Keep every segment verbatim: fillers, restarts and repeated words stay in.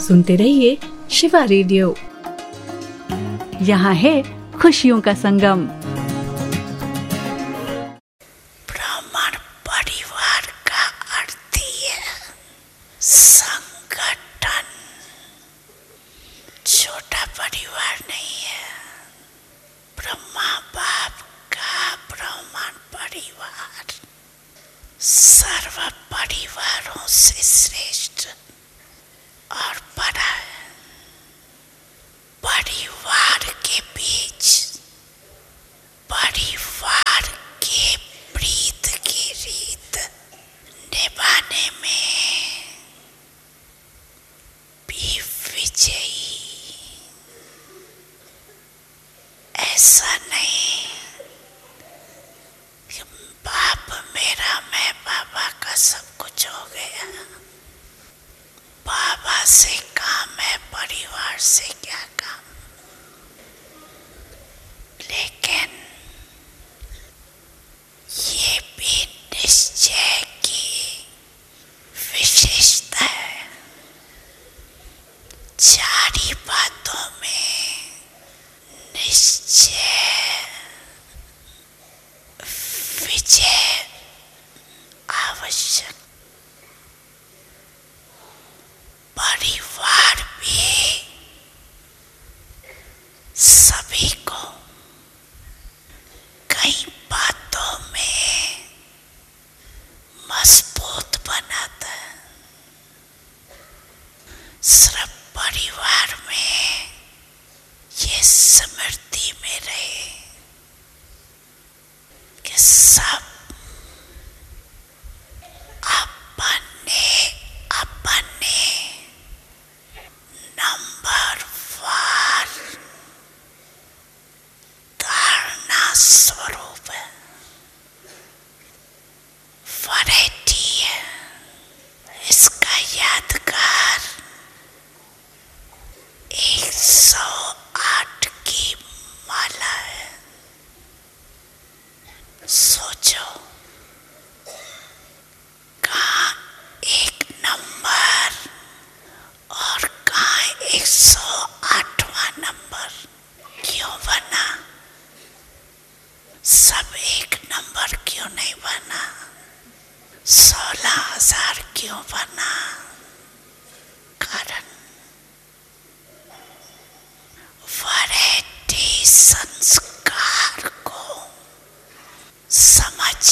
सुनते रहिए शिवा रेडियो। यहाँ है खुशियों का संगम। ब्राह्मण परिवार का अर्थ है संगठन, छोटा परिवार नहीं है। ब्रह्मा बाप का ब्राह्मण परिवार सर्व परिवारों से श्रेष्ठ और बड़ा है। परिवार के बीच, परिवार के प्रीत की रीत निभाने में भी विजयी। ऐसा नहीं कि बाप मेरा, मैं बाबा का सब कुछ हो गया। बाबा से काम है, परिवार से क्या काम। लेकिन ये भी निश्चय की विशेषता है। चार ही बातों में निश्चय, विजय आवश्यक। परिवार भी सभी को कई बातों में मजबूत बनाता है। सिर्फ परिवार में ये स्मृति में रहे कि सब अपने अपने नंबर वार धारणा स्वरूप है, वैरायटी है। इसका यादगार एक सौ आठ की माला है। सोचो, कहाँ एक नंबर और कहाँ एक सौ आठवां नंबर क्यों बना? सब एक नंबर क्यों नहीं बना? सोलह हजार क्यों बना? कारण वैरायटी संस्कार को समझ,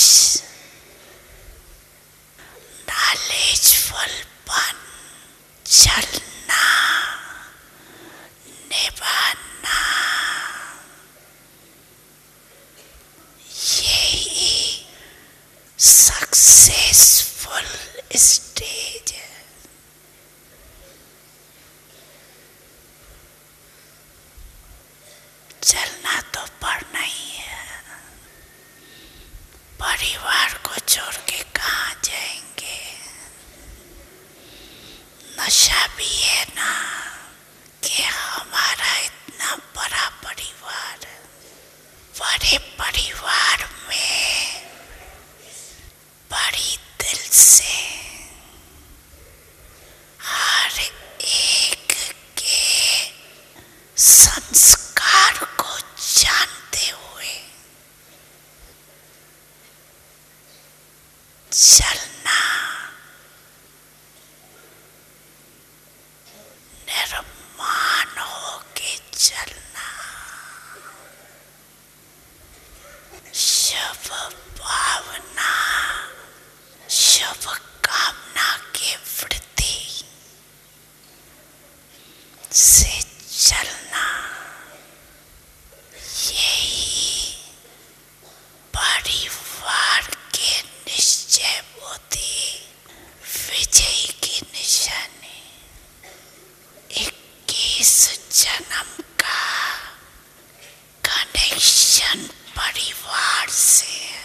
नॉलेजफुलपन, चलना, निभाना, यही सक्सेसफुल स्टेज है। चलना तो पड़ना ही है। परिवार को छोड़ के कहाँ जाएंगे? नशा भी है ना कि हमारा इतना बड़ा परिवार है। बड़े परिवार में बड़ी दिल से हर एक के संस्कार को जानते हुए चलना, निर्माण होके चलना, शुभ भावना, शुभ कामना के वृद्धि से चलना, यही परिवार के निश्चय बुद्धि विजय की निशानी। इक्कीस जन्म का कनेक्शन परिवार से है।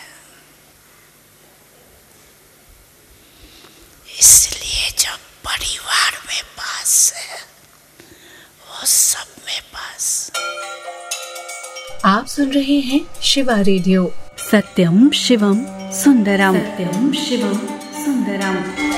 इसलिए जो परिवार में पास है वो सब में पास। आप सुन रहे हैं शिवा रेडियो। सत्यम शिवम सुंदरम, सत्यम शिवम सुंदरम।